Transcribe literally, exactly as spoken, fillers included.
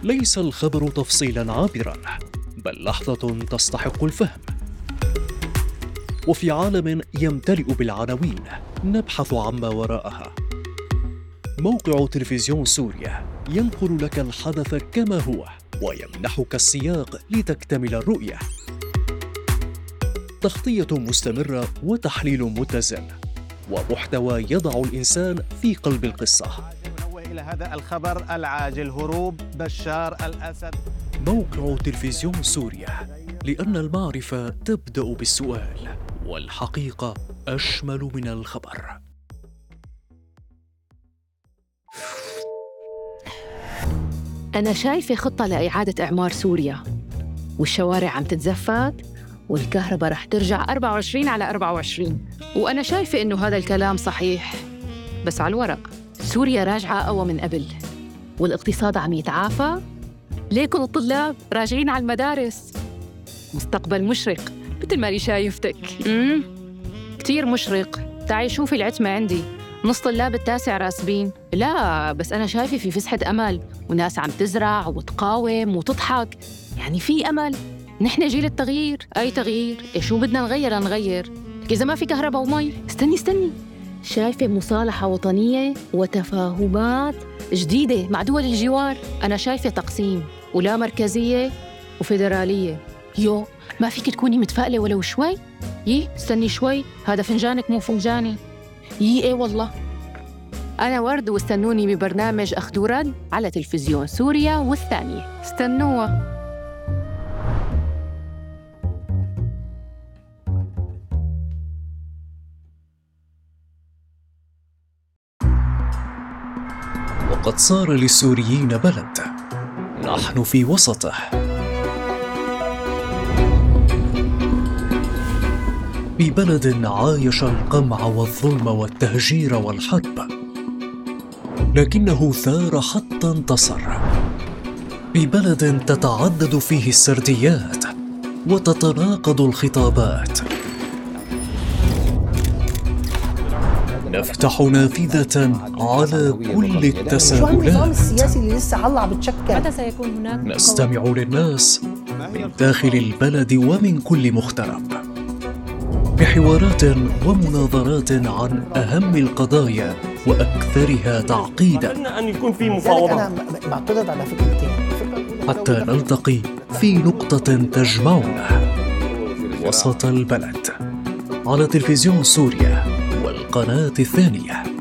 ليس الخبر تفصيلاً عابراً، بل لحظة تستحق الفهم. وفي عالم يمتلئ بالعناوين نبحث عما وراءها. موقع تلفزيون سوريا ينقل لك الحدث كما هو ويمنحك السياق لتكتمل الرؤية. تغطية مستمرة وتحليل متزن ومحتوى يضع الإنسان في قلب القصة. إلى هذا الخبر العاجل: هروب بشار الأسد. موقع تلفزيون سوريا، لأن المعرفة تبدأ بالسؤال، والحقيقة أشمل من الخبر. أنا شايفة خطة لإعادة إعمار سوريا، والشوارع عم تتزفت، والكهرباء رح ترجع أربعة وعشرين على أربعة وعشرين. وأنا شايفة إنه هذا الكلام صحيح، بس على الورق. سوريا راجعة أقوى من قبل، والاقتصاد عم يتعافى. ليكن الطلاب راجعين على المدارس. مستقبل مشرق مثل ما أنا شايفتك. امم كتير مشرق. تعي شوفي العتمة عندي، نص طلاب التاسع راسبين. لا بس أنا شايفة في فسحة أمل، وناس عم تزرع وتقاوم وتضحك. يعني في أمل. نحن جيل التغيير. أي تغيير؟ إيه شو بدنا نغير نغير؟ إذا ما في كهرباء ومي. استني استني شايفة مصالحة وطنية وتفاهمات جديدة مع دول الجوار. أنا شايفة تقسيم، ولا مركزية وفيدرالية. يو ما فيك تكوني متفائلة ولو شوي؟ يي استني شوي، هذا فنجانك مو فنجاني. يي ايه والله. أنا ورد، واستنوني ببرنامج أخذ ورد على تلفزيون سوريا والثانية. استنوها. وقد صار للسوريين بلد نحن في وسطه. ببلد عايش القمع والظلم والتهجير والحرب، لكنه ثار حتى انتصر. ببلد تتعدد فيه السرديات وتتناقض الخطابات. نفتح نافذة على كل التساؤلات. شو النظام السياسي اللي لسه هلا بتشكل؟ متى سيكون هناك؟ نستمع للناس من داخل البلد ومن كل مغترب، بحوارات ومناظرات عن أهم القضايا وأكثرها تعقيداً. أتمنى أن يكون في مفاوضات. أنا بعترض على فكرتين، حتى نلتقي في نقطة تجمعنا وسط البلد، على تلفزيون سوريا والقناة الثانية.